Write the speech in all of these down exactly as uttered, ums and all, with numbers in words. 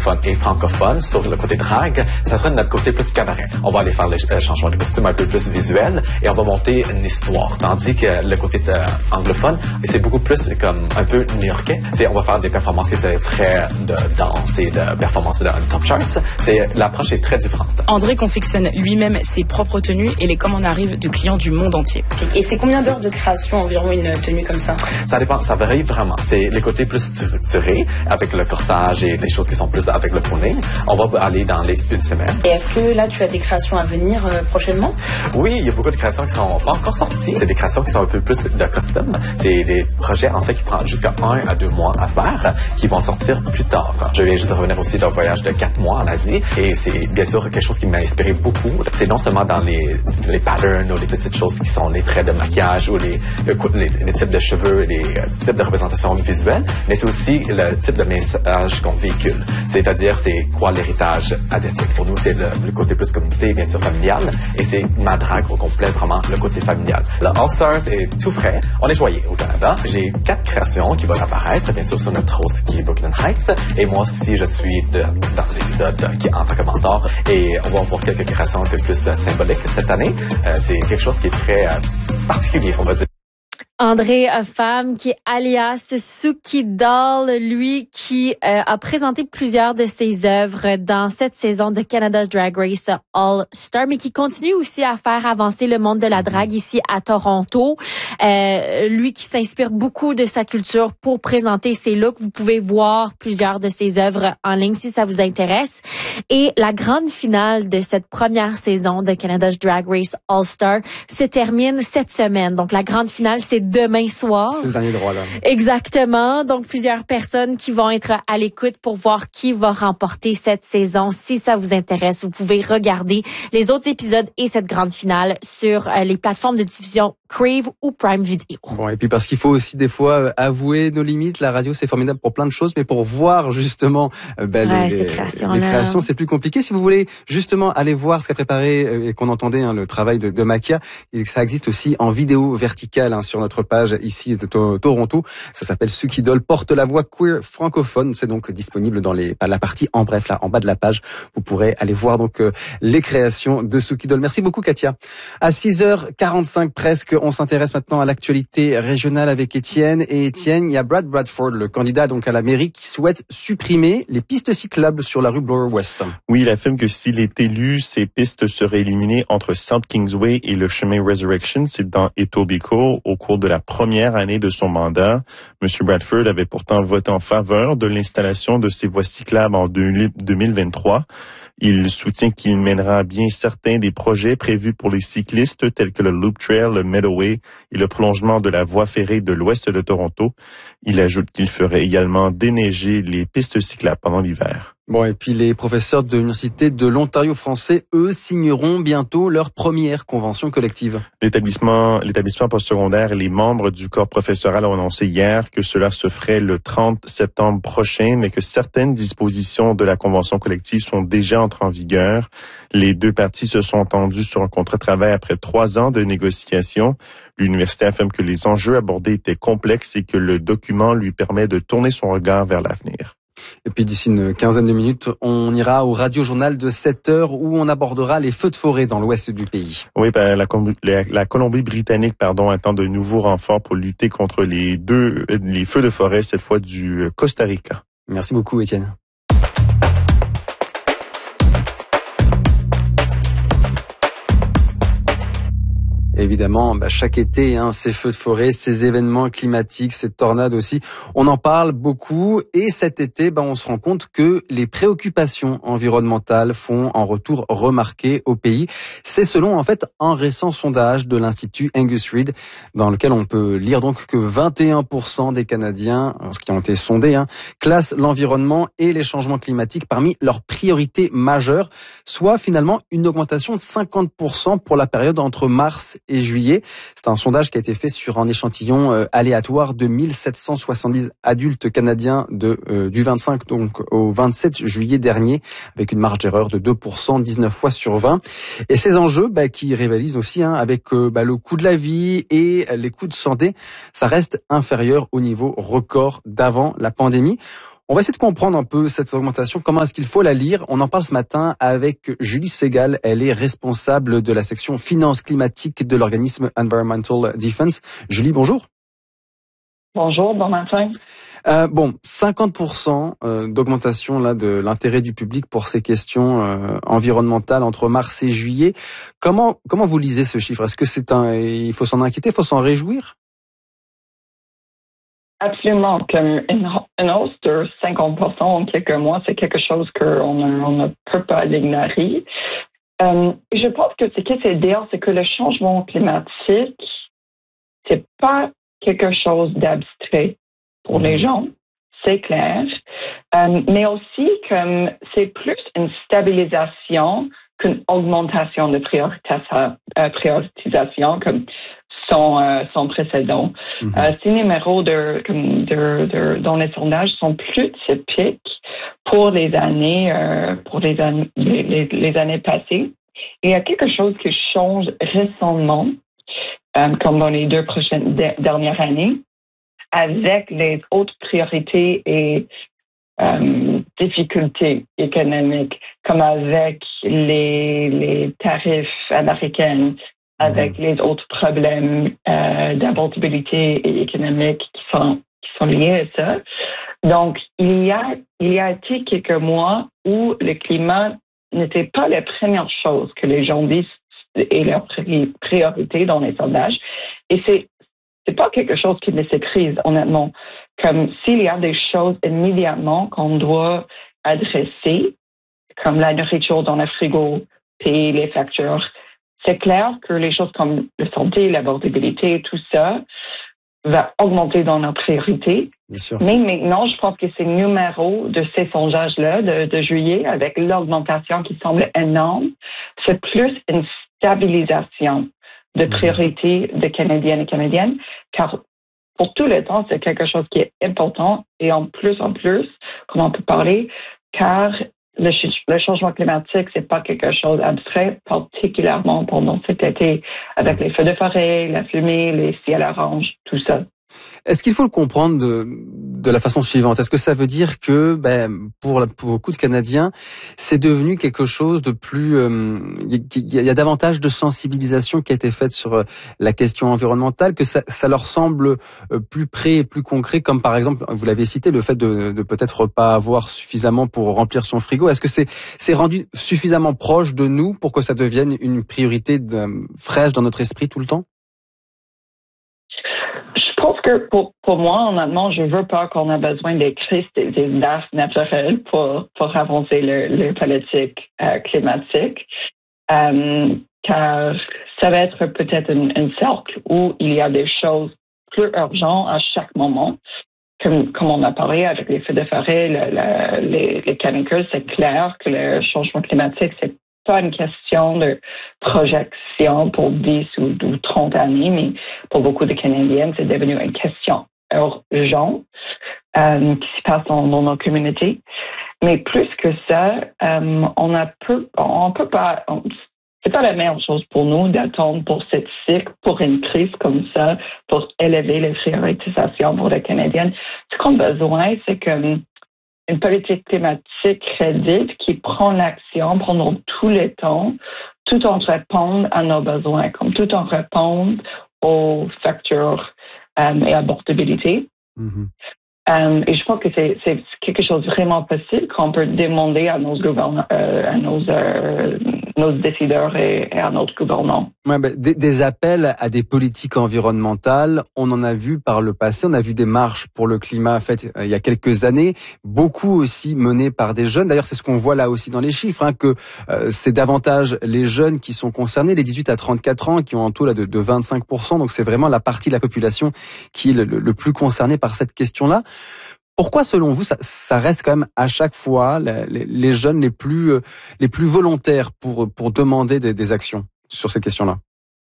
anglophone et francophone. Sur le côté drague, ça sera notre côté plus cabaret. On va aller faire les euh, changements de costume un peu plus visuels et on va monter une histoire. Tandis que le côté euh, anglophone, c'est beaucoup plus comme un peu new-yorkais. C'est, on va faire des performances qui sont très de danse et de performances de top charts. C'est, l'approche est très différente. André confectionne lui-même ses propres tenues et les commandes arrivent de clients du monde entier. Et c'est combien d'heures de création environ une tenue comme ça? Ça dépend, ça varie vraiment. C'est les côtés plus structurés avec le corsage et les choses qui sont plus avec le poney. On va aller dans les une semaine. Et est-ce que là tu as des créations à venir euh, prochainement? Oui, il y a beaucoup de créations qui sont pas encore sorties. C'est des créations qui sont un peu plus de custom. C'est des projets en fait qui prennent jusqu'à un à deux mois à faire, qui vont sortir plus tard. Je viens juste de revenir aussi d'un voyage de quatre mois en Asie et c'est bien sûr quelque chose qui m'a inspiré beaucoup. C'est non seulement dans les, les patterns ou les petites choses qui sont les traits de maquillage ou les, les, les types de cheveux, les euh, types de représentations visuelles, mais c'est aussi le type de message qu'on véhicule. C'est-à-dire, c'est quoi l'héritage asiatique. Pour nous, c'est le, le côté plus communauté, bien sûr, familial, et c'est ma drague au complet, vraiment, le côté familial. Le All-Star est tout frais. On est joyeux au Canada. J'ai quatre créations qui vont apparaître, bien sûr, sur notre host qui est Brooklyn Heights, et moi aussi, je suis de, dans cet épisode qui est en tant que mentor, et on va avoir quelques créations un peu plus euh, symboliques cette année. Euh, c'est quelque chose qui est très euh, particulier, on va dire. André Femme, qui est alias Suki Doll, lui qui euh, a présenté plusieurs de ses œuvres dans cette saison de Canada's Drag Race All Star, mais qui continue aussi à faire avancer le monde de la drague ici à Toronto. Euh, lui qui s'inspire beaucoup de sa culture pour présenter ses looks. Vous pouvez voir plusieurs de ses œuvres en ligne si ça vous intéresse. Et la grande finale de cette première saison de Canada's Drag Race All Star se termine cette semaine. Donc la grande finale, c'est demain soir. C'est le dernier droit, là. Exactement. Donc, plusieurs personnes qui vont être à l'écoute pour voir qui va remporter cette saison. Si ça vous intéresse, vous pouvez regarder les autres épisodes et cette grande finale sur euh, les plateformes de diffusion Crave ou Prime Video. Bon, et puis parce qu'il faut aussi des fois euh, avouer nos limites. La radio, c'est formidable pour plein de choses, mais pour voir justement euh, ben, ouais, les, ces créations, les créations, c'est plus compliqué. Si vous voulez justement aller voir ce qu'a préparé euh, et qu'on entendait hein, le travail de, de Makia, ça existe aussi en vidéo verticale hein, sur notre page ici de to- Toronto. Ça s'appelle Suki Doll porte la voix queer francophone. C'est donc disponible dans les la partie en bref là en bas de la page. Vous pourrez aller voir donc euh, les créations de Suki Doll. Merci beaucoup Katia. À six heures quarante-cinq presque, on s'intéresse maintenant à l'actualité régionale avec Étienne. Et Étienne, il y a Brad Bradford, le candidat donc à la mairie, qui souhaite supprimer les pistes cyclables sur la rue Bloor West. Oui, il affirme que s'il est élu, ces pistes seraient éliminées entre South Kingsway et le chemin Resurrection. C'est dans Etobicoke au cours de la première année de son mandat. Monsieur Bradford avait pourtant voté en faveur de l'installation de ces voies cyclables en deux mille vingt-trois. Il soutient qu'il mènera bien certains des projets prévus pour les cyclistes tels que le Loop Trail, le Meadowway et le prolongement de la voie ferrée de l'ouest de Toronto. Il ajoute qu'il ferait également déneiger les pistes cyclables pendant l'hiver. Bon, et puis les professeurs de l'Université de l'Ontario français, eux, signeront bientôt leur première convention collective. L'établissement, l'établissement postsecondaire et les membres du corps professoral ont annoncé hier que cela se ferait le trente septembre prochain, mais que certaines dispositions de la convention collective sont déjà entrées en vigueur. Les deux parties se sont entendues sur un contrat de travail après trois ans de négociations. L'université affirme que les enjeux abordés étaient complexes et que le document lui permet de tourner son regard vers l'avenir. Et puis d'ici une quinzaine de minutes, on ira au radio-journal de sept heures où on abordera les feux de forêt dans l'ouest du pays. Oui, ben, la, la, la Colombie-Britannique, pardon, attend de nouveaux renforts pour lutter contre les deux les feux de forêt, cette fois du Costa Rica. Merci beaucoup, Étienne. Évidemment, bah, chaque été, hein, ces feux de forêt, ces événements climatiques, ces tornades aussi, on en parle beaucoup. Et cet été, bah, on se rend compte que les préoccupations environnementales font en retour remarquer au pays. C'est selon en fait un récent sondage de l'Institut Angus Reid, dans lequel on peut lire donc que vingt et un pour cent des Canadiens, qui ont été sondés, hein, classent l'environnement et les changements climatiques parmi leurs priorités majeures, soit finalement une augmentation de cinquante pour cent pour la période entre mars et juillet. C'est un sondage qui a été fait sur un échantillon euh, aléatoire de mille sept cent soixante-dix adultes canadiens de euh, du vingt-cinq donc au vingt-sept juillet dernier, avec une marge d'erreur de deux pour cent, dix-neuf fois sur vingt. Et ces enjeux bah, qui rivalisent aussi hein, avec euh, bah, le coût de la vie et les coûts de santé, ça reste inférieur au niveau record d'avant la pandémie. On va essayer de comprendre un peu cette augmentation. Comment est-ce qu'il faut la lire? On en parle ce matin avec Julie Segal. Elle est responsable de la section finance climatique de l'organisme Environmental Defense. Julie, bonjour. Bonjour, bon matin. Euh, bon, cinquante pour cent d'augmentation là de l'intérêt du public pour ces questions euh, environnementales entre mars et juillet. Comment comment vous lisez ce chiffre? Est-ce que c'est un, il faut s'en inquiéter, il faut s'en réjouir? Absolument. Comme une, une hausse de cinquante pour cent en quelques mois, c'est quelque chose qu'on ne, on ne peut pas l'ignorer. Euh, je pense que ce qui est dire, c'est que le changement climatique, c'est pas quelque chose d'abstrait pour les gens, c'est clair. Euh, mais aussi, comme c'est plus une stabilisation qu'une augmentation de prioritisation, euh, prioritisation comme son, euh, son précédent. Mm-hmm. Euh, ces numéros de, comme de, de, dans les sondages sont plus typiques pour les années, euh, pour les, an- les, les, les années passées. Et il y a quelque chose qui change récemment, euh, comme dans les deux prochaines de, dernières années, avec les autres priorités et euh, difficultés économiques, comme avec les, les tarifs américains, avec les autres problèmes euh, d'abortabilité et économique qui sont, qui sont liés à ça. Donc, il y a, il y a été quelques mois où le climat n'était pas la première chose que les gens disent et leur priorité dans les sondages. Et c'est, c'est pas quelque chose qui me s'écrise, honnêtement. Comme s'il y a des choses immédiatement qu'on doit adresser, comme la nourriture dans le frigo, payer les factures, c'est clair que les choses comme la santé, l'abordabilité, tout ça va augmenter dans nos priorités. Bien sûr. Mais maintenant, je pense que ces numéros de ces sondages-là de, de juillet, avec l'augmentation qui semble énorme, c'est plus une stabilisation de priorités de Canadiennes et Canadiennes, car pour tout le temps, c'est quelque chose qui est important et en plus en plus, comme on peut parler, car le, le changement climatique, c'est pas quelque chose d'abstrait, particulièrement pendant cet été, avec les feux de forêt, la fumée, les ciels oranges, tout ça. Est-ce qu'il faut le comprendre de, de la façon suivante? Est-ce que ça veut dire que, ben, pour, la, pour beaucoup de Canadiens, c'est devenu quelque chose de plus... Euh, il y a davantage de sensibilisation qui a été faite sur euh, la question environnementale, que ça, ça leur semble euh, plus près et plus concret, comme par exemple, vous l'avez cité, le fait de, de peut-être pas avoir suffisamment pour remplir son frigo. Est-ce que c'est, c'est rendu suffisamment proche de nous pour que ça devienne une priorité de, fraîche dans notre esprit tout le temps? Je pense que pour, pour moi, honnêtement, je veux pas qu'on ait besoin des crises des, des gaz naturels pour, pour avancer le, le politique euh, climatique. Euh, car ça va être peut-être un, un cercle où il y a des choses plus urgentes à chaque moment. Comme, comme on a parlé avec les feux de forêt, le, le, les, les canicules, c'est clair que le changement climatique, c'est pas une question de projection pour dix ou, ou trente années, mais pour beaucoup de Canadiennes, c'est devenu une question urgente euh, qui se passe dans, dans nos communautés. Mais plus que ça, euh, on a peu, on peut pas, on, c'est pas la meilleure chose pour nous d'attendre pour cette cycle, pour une crise comme ça, pour élever les priorisations pour les Canadiennes. Ce qu'on a besoin, c'est que une politique climatique crédible qui prend l'action pendant tout le temps, tout en répondant à nos besoins, comme tout en répondant aux facteurs euh, et abordabilité. Mm-hmm. Um, et je pense que c'est, c'est quelque chose de vraiment possible qu'on peut demander à nos gouvernants, euh, à nos, euh, nos décideurs et, et à notre gouvernement. Ouais, ben, des, des appels à des politiques environnementales, on en a vu par le passé. On a vu des marches pour le climat faites euh, il y a quelques années, beaucoup aussi menées par des jeunes. D'ailleurs, c'est ce qu'on voit là aussi dans les chiffres, hein, que euh, c'est davantage les jeunes qui sont concernés, les dix-huit à trente-quatre ans, qui ont un taux là de, de vingt-cinq pour cent. Donc c'est vraiment la partie de la population qui est le, le plus concernée par cette question-là. Pourquoi, selon vous, ça, ça reste quand même à chaque fois les, les jeunes les plus les plus volontaires pour pour demander des, des actions sur ces questions-là?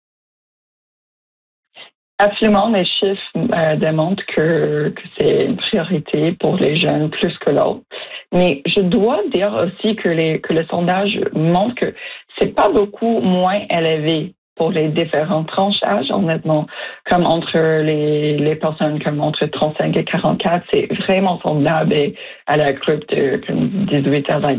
Absolument, les chiffres euh, démontrent que, que c'est une priorité pour les jeunes plus que l'autre. Mais je dois dire aussi que les que le sondage montre que c'est pas beaucoup moins élevé pour les différents tranches d'âge, honnêtement, comme entre les, les personnes comme entre trente-cinq et quarante-quatre, c'est vraiment semblable à la groupe de comme dix-huit à vingt